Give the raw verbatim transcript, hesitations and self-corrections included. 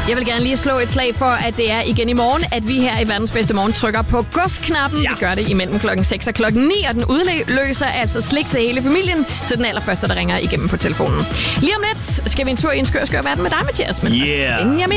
Jeg vil gerne lige slå et slag for, at det er igen i morgen, at vi her i Verdens Bedste Morgen trykker på guf-knappen. Ja. Vi gør det imellem klokken seks og klokken ni, og den udløser altså slik til hele familien, til den allerførste, der ringer igennem på telefonen. Lige om lidt skal vi en tur i en skør, skør verden med dig, Mathias. Men yeah. Benjamin